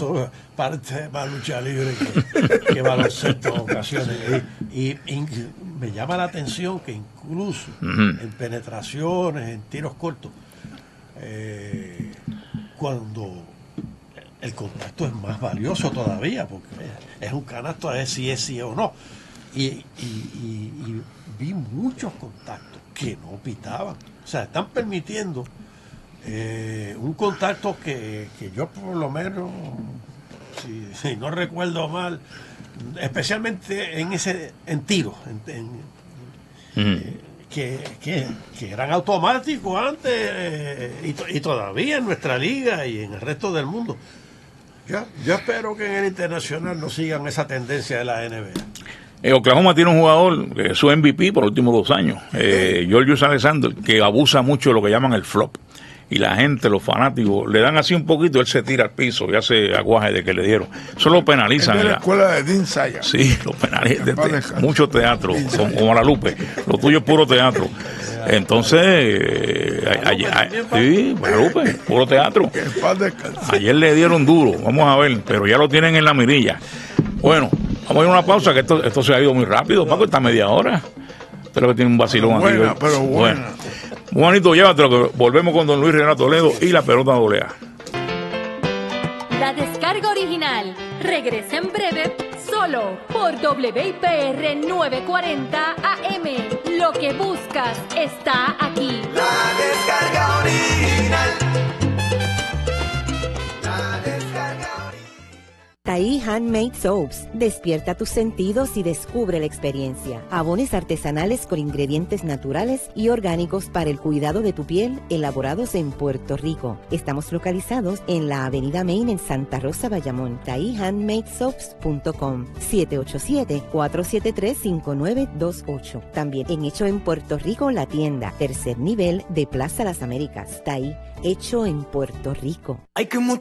eso parte más lucha libre que baloncesto en ocasiones. Y me llama la atención que incluso en penetraciones, en tiros cortos, cuando el contacto es más valioso todavía, porque es un canasto a ver si es sí o no. Y vi muchos contactos que no pitaban. O sea, están permitiendo un contacto que yo por lo menos, si no recuerdo mal, especialmente en tiros, que eran automáticos antes y todavía en nuestra liga y en el resto del mundo. Yo espero que en el internacional no sigan esa tendencia de la NBA. Oklahoma tiene un jugador que es su MVP por los últimos 2 años, Georgios Alexander, que abusa mucho de lo que llaman el flop. Y la gente, los fanáticos, le dan así un poquito, él se tira al piso y hace aguaje de que le dieron. Eso lo penalizan. Es de la escuela de Dean Sayers. Sí, lo penalizan. Mucho teatro, como la Lupe. Lo tuyo es puro teatro. Entonces, sí, Guadalupe, puro teatro. Ayer le dieron duro, vamos a ver, pero ya lo tienen en la mirilla. Bueno, vamos a ir a una pausa, que esto se ha ido muy rápido, Paco, está media hora. Espero que tiene un vacilón aquí. Pero buena. Juanito, llévatelo, que volvemos con don Luis Renato Toledo y la pelota doblea. La descarga original regresa en breve solo por WIPR 940 AM. Lo que buscas está aquí. La descarga original. La descarga original. Tahí Handmade Soaps. Despierta tus sentidos y descubre la experiencia. Jabones artesanales con ingredientes naturales y orgánicos para el cuidado de tu piel, elaborados en Puerto Rico. Estamos localizados en la Avenida Main en Santa Rosa, Bayamón. TahíHandmadeSoaps.com 787-473-5928. También en Hecho en Puerto Rico, la tienda, tercer nivel de Plaza Las Américas. Tahí, hecho en Puerto Rico. Hay que